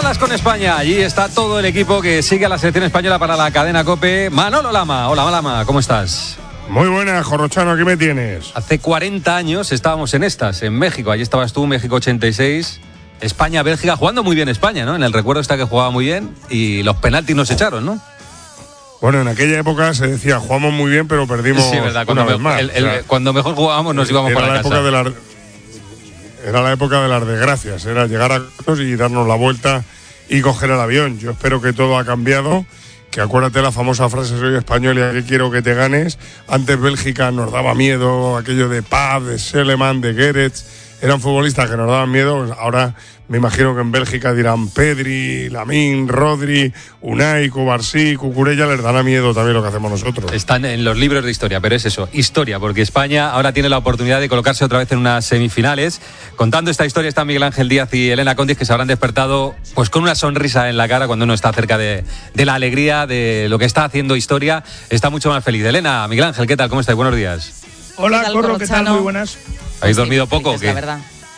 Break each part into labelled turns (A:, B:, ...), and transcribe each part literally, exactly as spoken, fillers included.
A: Dallas con España. Allí está todo el equipo que sigue a la selección española para la cadena COPE. Manolo Lama. Hola, Lama, ¿cómo estás?
B: Muy buena, Jorrochano, ¿aquí me tienes?
A: Hace cuarenta años estábamos en estas, en México. Allí estabas tú, México ochenta y seis. España, Bélgica, jugando muy bien España, ¿no? En el recuerdo está que jugaba muy bien y los penaltis nos echaron, ¿no?
B: Bueno, en aquella época se decía, jugamos muy bien, pero perdimos
A: sí, verdad,
B: una
A: cuando
B: vez
A: me,
B: más.
A: El, el, o sea, cuando mejor jugábamos nos íbamos
B: para
A: la,
B: la
A: casa.
B: Época de la, era la época de las desgracias, era llegar a y darnos la vuelta y coger el avión. Yo espero que todo ha cambiado, que acuérdate la famosa frase, soy español y aquí quiero que te ganes. Antes Bélgica nos daba miedo, aquello de Paz, de Seleman, de Gerets, eran futbolistas que nos daban miedo. Ahora me imagino que en Bélgica dirán Pedri, Lamine, Rodri, Unai, Cubarsí, Cucurella, les dará miedo también lo que hacemos nosotros.
A: Están en los libros de historia, pero es eso, historia, porque España ahora tiene la oportunidad de colocarse otra vez en unas semifinales. Contando esta historia están Miguel Ángel Díaz y Elena Condis, que se habrán despertado pues con una sonrisa en la cara cuando uno está cerca de, de la alegría, de lo que está haciendo historia. Está mucho más feliz. Elena, Miguel Ángel, ¿qué tal? ¿Cómo estáis? Buenos días.
C: Hola, ¿qué Corro, ¿qué tal? Muy buenas.
A: ¿Habéis sí, dormido poco o qué?
D: La verdad.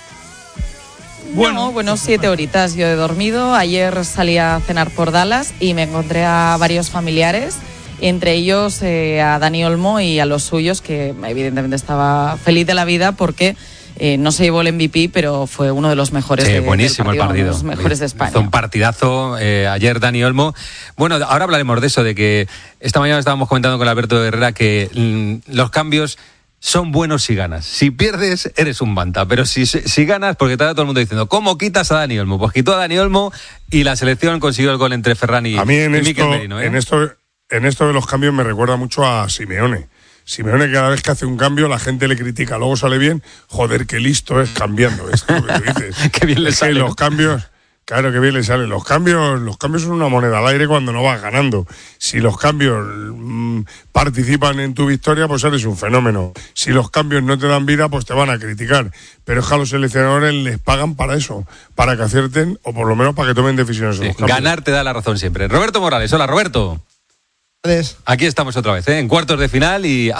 C: Bueno,
D: no, bueno, siete horitas yo he dormido. Ayer salí a cenar por Dallas y me encontré a varios familiares, entre ellos eh, a Dani Olmo y a los suyos, que evidentemente estaba feliz de la vida porque eh, no se llevó el M V P, pero fue uno de los mejores
A: sí,
D: de,
A: buenísimo
D: del partido,
A: el partido.
D: Uno de los mejores de España.
A: Fue un partidazo eh, ayer Dani Olmo. Bueno, ahora hablaremos de eso, de que esta mañana estábamos comentando con Alberto Herrera que mm, los cambios son buenos si ganas. Si pierdes, eres un banta. Pero si, si ganas, porque está todo el mundo diciendo, ¿cómo quitas a Dani Olmo? Pues quitó a Dani Olmo y la selección consiguió el gol entre Ferran y,
B: a mí en
A: y
B: esto,
A: Mikel Merino. ¿eh?
B: En esto, en esto de los cambios me recuerda mucho a Simeone. Simeone cada vez que hace un cambio la gente le critica, luego sale bien. Joder, qué listo es cambiando. Es lo que tú dices.
A: Qué bien le
B: es
A: sale.
B: Que los cambios... Claro que bien le sale. Los cambios, los cambios son una moneda al aire cuando no vas ganando. Si los cambios mmm, participan en tu victoria, pues eres un fenómeno. Si los cambios no te dan vida, pues te van a criticar. Pero es que a los seleccionadores les pagan para eso, para que acierten o por lo menos para que tomen decisiones.
A: Sí, ganar te da la razón siempre. Roberto Morales, hola Roberto.
E: Aquí
A: estamos otra vez, ¿eh? En cuartos de final y